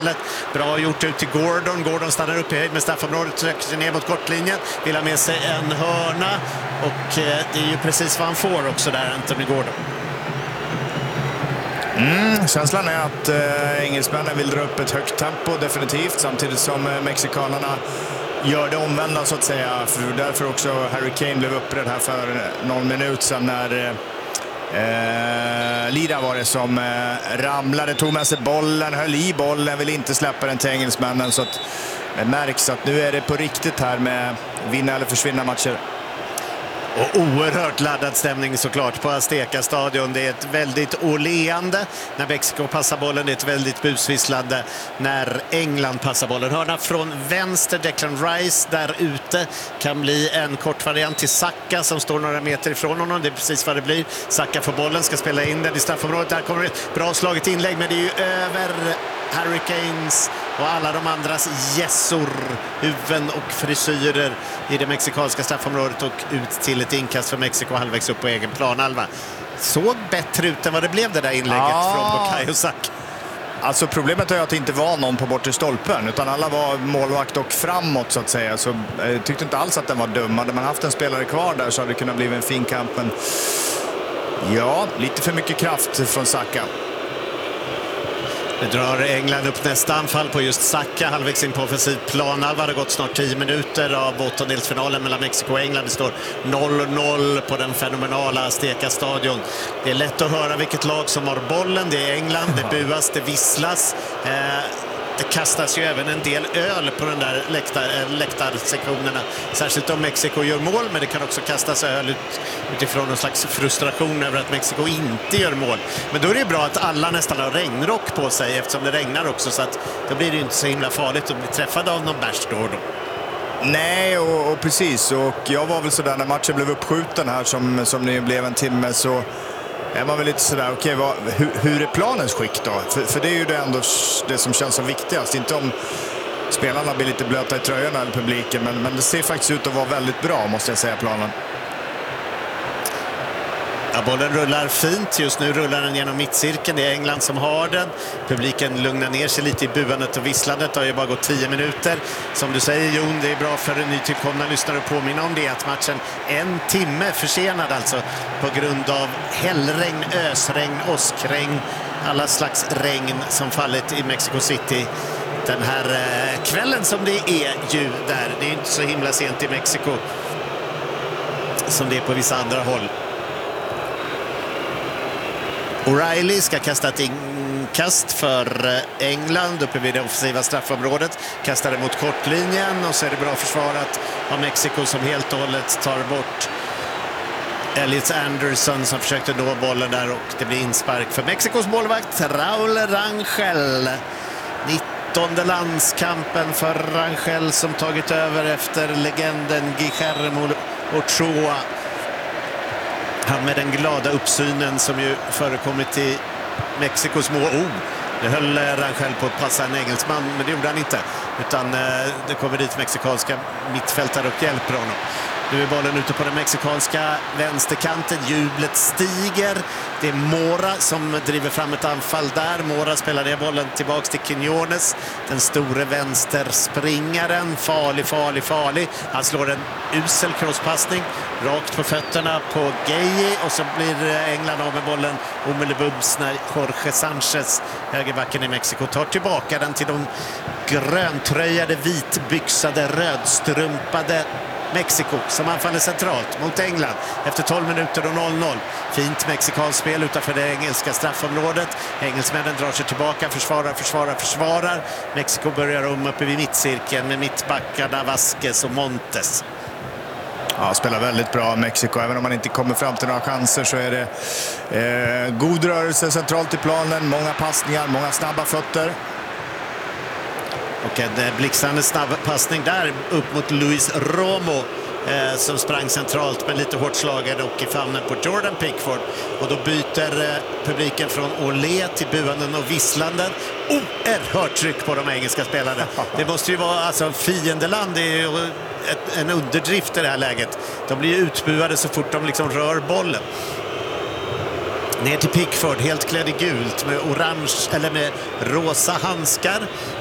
Bra gjort ut till Gordon. Gordon stannar upp i höjd med straffområdet, söker sig ner mot kortlinjen, vill ha med sig en hörna och det är ju precis vad han får också där, Anthony Gordon. Känslan är att engelsmännen vill dra upp ett högt tempo definitivt, samtidigt som mexikanerna gör det omvända så att säga. För därför också Harry Kane blev uppredd här för någon minut sedan när Lira var det som ramlade, tog med sig bollen, höll i bollen, vill inte släppa den till engelsmännen, så att det märks att nu är det på riktigt här med vinna eller försvinna matcher. Och oerhört laddad stämning såklart på Azteca stadion. Det är ett väldigt oleande när Mexiko passar bollen. Det är ett väldigt busvisslande när England passar bollen. Hörna från vänster, Declan Rice där ute. Kan bli en kort variant till Saka som står några meter ifrån honom. Det är precis vad det blir. Saka får bollen, ska spela in den i straffområdet. Där kommer ett bra slaget inlägg, men det är ju över Harry Kanes och alla de andras gässor, huvuden och frisyrer i det mexikanska straffområdet och ut till ett inkast för Mexiko halvvägs upp på egen planhalva. Såg bättre ut än vad det blev det där inlägget från Bukayo Saka. Alltså problemet är att det inte var någon på bortre stolpen, utan alla var målvakt och framåt så att säga. Så jag tyckte inte alls att den var dum. Hade man haft en spelare kvar där så hade det kunnat bli en fin kamp. Men ja, lite för mycket kraft från Saka. Det drar England upp nästa anfall på just Saka, halvvägs in på offensiv planhalva. Det har gått snart 10 minuter av åttondelsfinalen mellan Mexiko och England. Det står 0-0 på den fenomenala Azteca stadion. Det är lätt att höra vilket lag som har bollen. Det är England, det buas, det visslas. Det kastas ju även en del öl på den där läktarsektionerna. Särskilt om Mexiko gör mål, men det kan också kastas öl utifrån någon slags frustration över att Mexiko inte gör mål. Men då är det bra att alla nästan har regnrock på sig eftersom det regnar också, så att då blir det ju inte så himla farligt att bli träffad av någon bärs då. Nej, och precis. Och jag var väl sådär när matchen blev uppskjuten här som det blev en timme, så är man väl lite sådär, okej, hur är planens skick då? För det är ju det ändå det som känns som viktigast. Inte om spelarna blir lite blöta i tröjorna eller publiken, men det ser faktiskt ut att vara väldigt bra, måste jag säga, planen. Ja, bollen rullar fint. Just nu rullar den genom mittcirkeln. Det är England som har den. Publiken lugnar ner sig lite i buandet och visslandet. Det har ju bara gått 10 minuter. Som du säger, Jon, det är bra för nytillkomna lyssnare att påminna om det. Att matchen en timme försenad alltså på grund av hällregn, ösregn, åskregn. Alla slags regn som fallit i Mexico City den här kvällen som det är ju där. Det är inte så himla sent i Mexiko som det är på vissa andra håll. O'Reilly ska kasta ett inkast för England uppe vid det offensiva straffområdet. Kastar det mot kortlinjen och så är det bra försvarat av Mexiko som helt och hållet tar bort Elliot Anderson som försökte nå bollen där, och det blir inspark för Mexikos målvakt Raúl Rangel. 19:e landskampen för Rangel som tagit över efter legenden Guillermo Ochoa. Han med den glada uppsynen som ju förekommit i Mexikos mål. Det höll Rangel på att passa en engelsman, men det gjorde han inte. Utan det kommer dit mexikanska mittfältare och hjälper honom. Nu är bollen ute på den mexikanska vänsterkanten. Jublet stiger. Det är Mora som driver fram ett anfall där. Mora spelar ner bollen tillbaks till Quiñones. Den store vänsterspringaren. Farlig. Han slår en usel crosspassning rakt på fötterna på Gueye. Och så blir England av med bollen omedelbums när Jorge Sanchez, högerbacken i Mexiko, tar tillbaka den till de gröntröjade, vitbyxade, rödstrumpade Mexiko som anfaller centralt mot England efter 12 minuter och 0-0. Fint mexikansk spel utanför det engelska straffområdet. Engelsmännen drar sig tillbaka, försvarar. Mexiko börjar om uppe vid mittcirkeln med mittbackarna Vasquez och Montes. Ja, spelar väldigt bra Mexiko. Även om man inte kommer fram till några chanser så är det god rörelse centralt i planen. Många passningar, många snabba fötter. Och en blixtrande snabb passning där upp mot Luis Romo som sprang centralt men lite hårt slagen och i famnen på Jordan Pickford. Och då byter publiken från Olé till buanden och visslanden. Oerhört tryck på de engelska spelarna. Det måste ju vara alltså fiendeland. Det är ju en underdrift i det här läget. De blir ju utbuade så fort de liksom rör bollen. Ner till Pickford, helt klädd i gult med orange eller med rosa handskar.